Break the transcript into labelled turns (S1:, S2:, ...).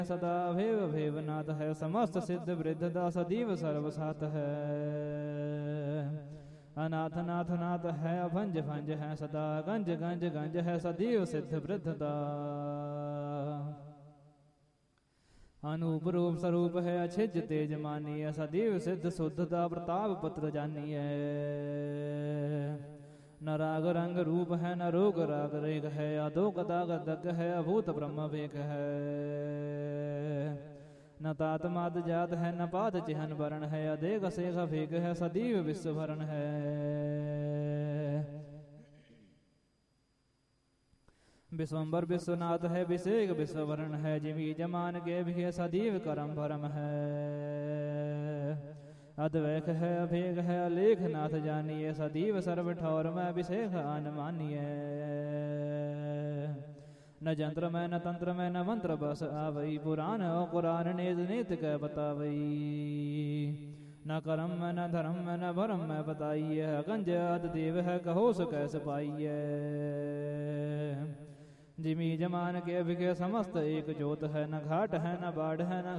S1: सदा भेव भेवनाथ है, समस्त सिद्ध वृद्ध दास दीव सर्वसात है। अनाथ नाथ नाथ है, अभंज भंज है सदा, गंज गंज गंज है सदीव सिद्ध वृद्धता। अनूप रूप स्वरूप है, अछिज तेज मानिय, सदीव सिद्ध शुद्धता प्रताप पुत्र जानिय। न राग रंग रूप है, न रोग राग रेग है, अधोक दाग दग है, अभूत ब्रह्म वेग है। न तात मात जात है, न पाद चिहन वरण है, अदेग सेघ भेग है, सदीव विश्व भरण है। विश्वम्बर विश्वनाथ है, विषेक विश्वभरण है, जिमी जमान के भी सदीव करम भरम है। अद्वैख है, अभेग है, अलेख नाथ जानिए, सदीव सर्व ठौर में विषेख आन मानिए। न जंत्र में न तंत्र में न मंत्र बस आवई, पुराण और कुरान नेत नेत कह बतावई। न कर्म में न धर्म में न भरम में बताइए, गंज आद देव है, कहो सो कैसे पाइए। जिमी जमान के अभिज्ञ समस्त एक जोत है, न घाट है न बाढ़ है न